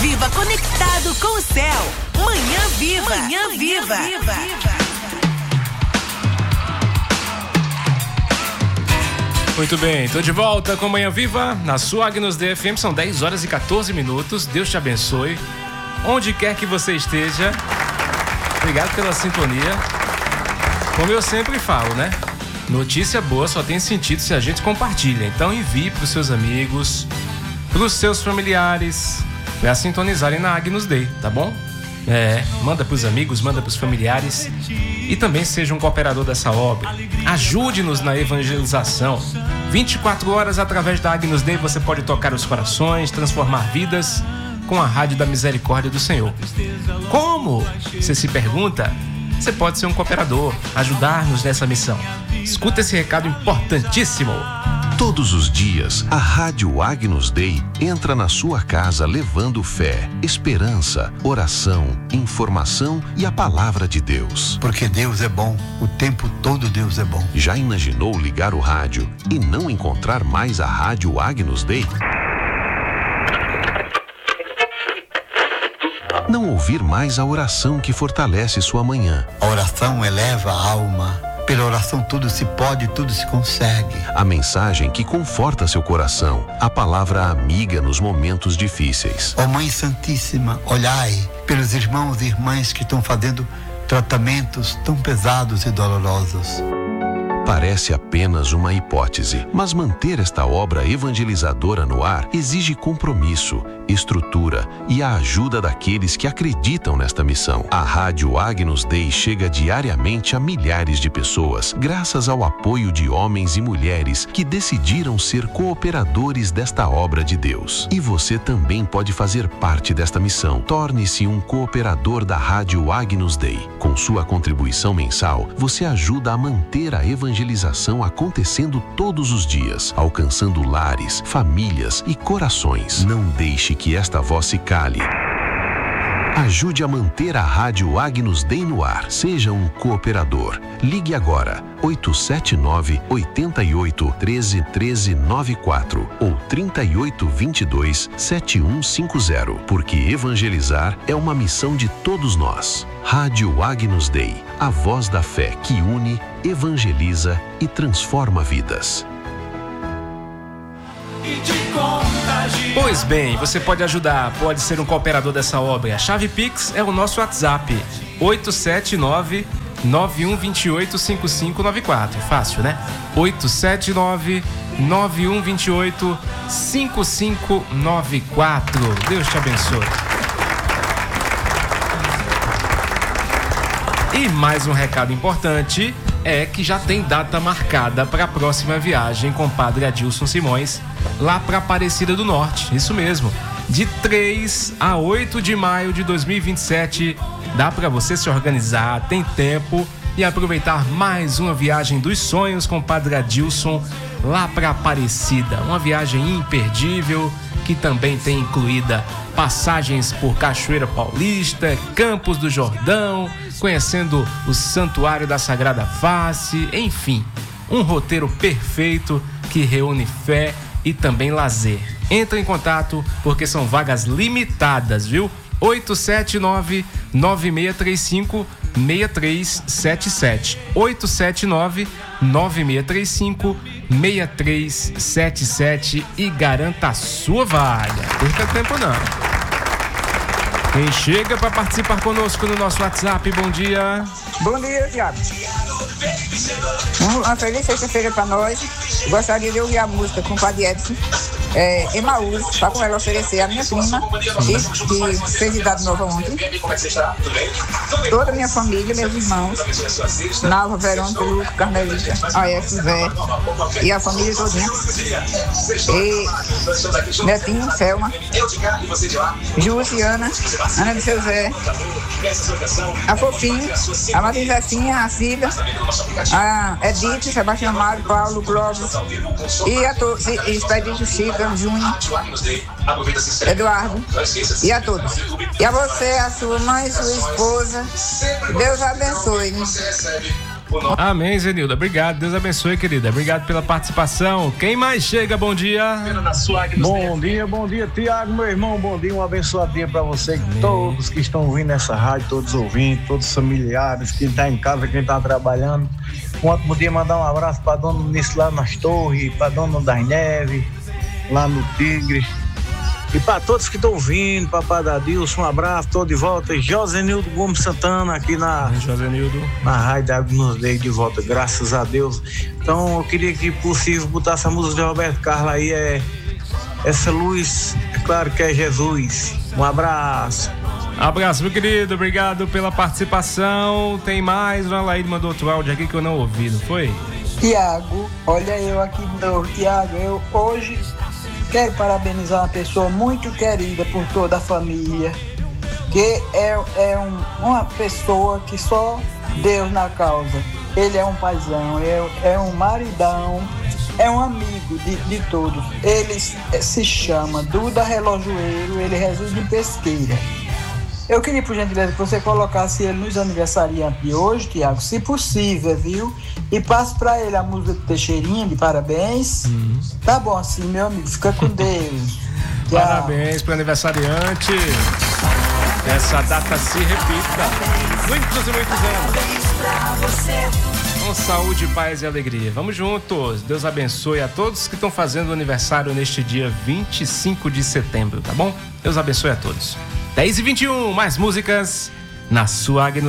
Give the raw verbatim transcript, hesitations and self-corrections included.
Viva conectado com o céu. Manhã Viva. Manhã Viva. Manhã Viva. Muito bem, tô de volta com Manhã Viva na sua Agnus Dei F M. São dez horas e quatorze minutos. Deus te abençoe. Onde quer que você esteja. Obrigado pela sintonia. Como eu sempre falo, né? Notícia boa só tem sentido se a gente compartilha. Então envie para os seus amigos, para os seus familiares, para sintonizarem na Agnus Dei, tá bom? É, manda para os amigos, manda para os familiares e também seja um cooperador dessa obra. Ajude-nos na evangelização. vinte e quatro horas através da Agnus Dei você pode tocar os corações, transformar vidas com a Rádio da Misericórdia do Senhor. Como? Você se pergunta? Você pode ser um cooperador, ajudar-nos nessa missão. Escuta esse recado importantíssimo. Todos os dias, a Rádio Agnus Dei entra na sua casa levando fé, esperança, oração, informação e a palavra de Deus. Porque Deus é bom, o tempo todo Deus é bom. Já imaginou ligar o rádio e não encontrar mais a Rádio Agnus Dei? Não ouvir mais a oração que fortalece sua manhã. A oração eleva a alma. Pela oração tudo se pode, tudo se consegue. A mensagem que conforta seu coração. A palavra amiga nos momentos difíceis. Ó Mãe Santíssima, olhai pelos irmãos e irmãs que estão fazendo tratamentos tão pesados e dolorosos. Parece apenas uma hipótese, mas manter esta obra evangelizadora no ar exige compromisso, estrutura e a ajuda daqueles que acreditam nesta missão. A Rádio Agnus Dei chega diariamente a milhares de pessoas, graças ao apoio de homens e mulheres que decidiram ser cooperadores desta obra de Deus. E você também pode fazer parte desta missão. Torne-se um cooperador da Rádio Agnus Dei. Com sua contribuição mensal, você ajuda a manter a evangelização evangelização acontecendo todos os dias, alcançando lares, famílias e corações. Não deixe que esta voz se cale. Ajude a manter a Rádio Agnus Dei no ar. Seja um cooperador. Ligue agora oito sete nove, oito oito, um três, um três nove quatro ou trinta e oito, vinte e dois, setenta e um cinquenta, porque evangelizar é uma missão de todos nós. Rádio Agnus Dei, a voz da fé que une, evangeliza e transforma vidas. Pois bem, você pode ajudar, pode ser um cooperador dessa obra. A chave Pix é o nosso WhatsApp, oito sete nove, nove um dois oito, cinco cinco nove quatro. Fácil, né? oito sete nove, nove um dois oito, cinco cinco nove quatro. Deus te abençoe. E mais um recado importante é que já tem data marcada para a próxima viagem com o Padre Adilson Simões, lá para Aparecida do Norte. Isso mesmo, de três a oito de maio de dois mil e vinte e sete. Dá para você se organizar, tem tempo e aproveitar mais uma viagem dos sonhos com o Padre Adilson lá para Aparecida. Uma viagem imperdível que também tem incluída passagens por Cachoeira Paulista, Campos do Jordão, conhecendo o Santuário da Sagrada Face, enfim, um roteiro perfeito que reúne fé e também lazer. Entra em contato porque são vagas limitadas, viu? oito sete nove, nove seis três cinco, seis três sete sete. oito sete nove, nove seis três cinco, seis três sete sete e garanta a sua vaga. Não perca tempo não. Quem chega para participar conosco no nosso WhatsApp, bom dia. Bom dia, Tiago. Uma feliz sexta-feira para nós. Gostaria de ouvir a música com o Padre Edson, é, Emaús, para com ela oferecer a minha prima, que, que fez idade nova ontem. Toda a minha família, meus irmãos, Nalva, Verônica, Luca, Carmelita, A F, Vé, e a família todinha. E Netinho, Selma, Júcia, Ana, Ana de Seu Zé, a Fofinha, a Maria Zefinha, a Cida, a Edith, Sebastião Mário, Paulo, Clóvis e a todos, e Expedito Chica, Júnior, Eduardo e a todos. E a você, a sua mãe, sua esposa, Deus abençoe. Amém, Zenilda. Obrigado. Deus abençoe, querida. Obrigado pela participação. Quem mais chega? Bom dia. Bom dia, bom dia, Tiago, meu irmão. Bom dia, um abençoado dia pra você. Todos que estão ouvindo essa rádio, todos ouvindo, todos os familiares, quem tá em casa, quem tá trabalhando. Um ótimo dia, mandar um abraço pra dona Nisso lá nas Torres, pra dona das Neves, lá no Tigre. E para todos que estão ouvindo, papai Dadilson, um abraço, tô de volta. Josenildo Gomes Santana aqui na, Josenildo. na Rádio da nos dei de volta, graças a Deus. Então eu queria que possível botar essa música de Roberto Carlos aí, é essa luz, é claro que é Jesus. Um abraço. Abraço, meu querido, obrigado pela participação. Tem mais, o Alaíde mandou outro áudio aqui que eu não ouvi, não foi? Tiago, olha eu aqui de novo. Tiago, eu hoje quero parabenizar uma pessoa muito querida por toda a família, que é, é um, uma pessoa que só Deus na causa. Ele é um paizão, é, é um maridão, é um amigo de, de todos. Ele se chama Duda Relojoeiro, ele reside em Pesqueira. Eu queria, por gentileza, que você colocasse ele nos aniversariantes de hoje, Tiago, se possível, viu? E passe pra ele a música do Teixeirinha, de parabéns. Uhum. Tá bom assim, meu amigo, fica com Deus. Parabéns pro aniversariante. Essa data se repita. Muitos e muitos anos. Com saúde, paz e alegria. Vamos juntos. Deus abençoe a todos que estão fazendo aniversário neste dia vinte e cinco de setembro, tá bom? Deus abençoe a todos. dez e vinte e um, mais músicas na sua